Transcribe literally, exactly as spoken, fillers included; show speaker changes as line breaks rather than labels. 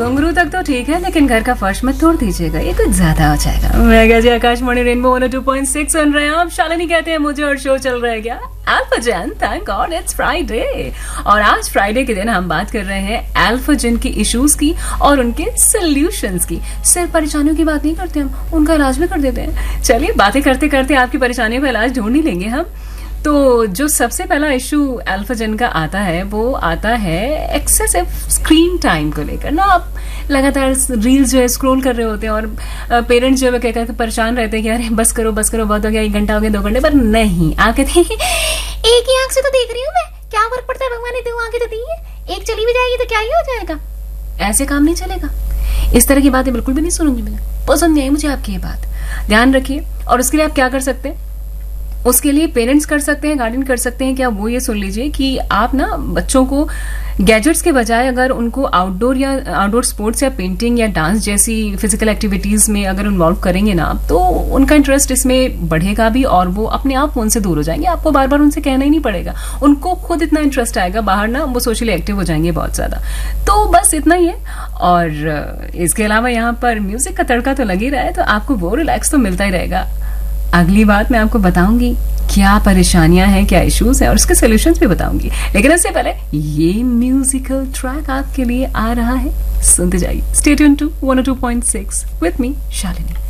घुंघरू तक तो ठीक है, लेकिन घर का फर्श मत तोड़ दीजिएगा, ये कुछ ज्यादा हो जाएगा। मैं क्या जी, Akashvani rainbow one O two point six सुन रहे हैं आप। शालिनी कहते हैं मुझे और शो चल रहा है क्या? एल्फाजेन, थैंक गॉड इट्स फ्राइडे। और आज फ्राइडे के दिन हम बात कर रहे हैं एल्फाजेन की इश्यूज की और उनके सोल्यूशंस की। सिर्फ परेशानियों की बात नहीं करते हम, उनका इलाज भी कर देते हैं। चलिए, बातें करते करते आपकी परेशानियों का इलाज ढूंढ ही लेंगे हम। तो जो सबसे पहला इशू एल्फाजेन का आता है वो आता है एक्सेसिव स्क्रीन टाइम को लेकर ना। आप लगातार रील्स जो है स्क्रॉल कर रहे होते हैं और पेरेंट्स जो है कह कर परेशान रहते हैं कि अरे बस करो बस करो, बहुत हो गया, एक घंटा हो गया, दो घंटे, पर नहीं। आप कहते हैं एक ही आंख से तो देख रही हूँ मैं, क्या फर्क पड़ता है, भगवान ने दो आंखें तो दी है, एक चली भी जाएगी तो क्या ही हो जाएगा। ऐसे काम नहीं चलेगा। इस तरह की बातें बिल्कुल भी नहीं सुनूंगी मैं, पसंद नहीं आई मुझे आपकी ये बात। ध्यान रखिए। और उसके लिए आप क्या कर सकते हैं? उसके लिए पेरेंट्स कर सकते हैं, गार्डियन कर सकते हैं। क्या वो ये सुन लीजिए कि आप ना बच्चों को गैजेट्स के बजाय अगर उनको आउटडोर या आउटडोर स्पोर्ट्स या पेंटिंग या डांस जैसी फिजिकल एक्टिविटीज में अगर इन्वॉल्व करेंगे ना, तो उनका इंटरेस्ट इसमें बढ़ेगा भी और वो अपने आप फोन से दूर हो जाएंगे। आपको बार बार उनसे कहना ही नहीं पड़ेगा, उनको खुद इतना इंटरेस्ट आएगा बाहर ना, वो सोशली एक्टिव हो जाएंगे बहुत ज्यादा। तो बस इतना ही है। और इसके अलावा यहाँ पर म्यूजिक का तड़का तो लग ही रहा है, तो आपको वो रिलैक्स तो मिलता ही रहेगा। अगली बात मैं आपको बताऊंगी क्या परेशानियां हैं, क्या इश्यूज हैं और उसके सॉल्यूशंस भी बताऊंगी। लेकिन इससे पहले ये म्यूजिकल ट्रैक आपके लिए आ रहा है, सुनते जाइए। Stay tuned to one O two point six with me Shalini.